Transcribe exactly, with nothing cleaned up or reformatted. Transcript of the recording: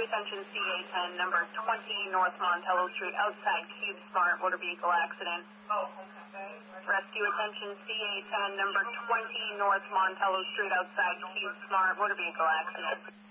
Rescue attention C A ten, number twenty North Montello Street, outside Cube Smart, motor vehicle accident. Oh, okay. Rescue attention C A ten, number twenty North Montello Street, outside Cube Smart, motor vehicle accident.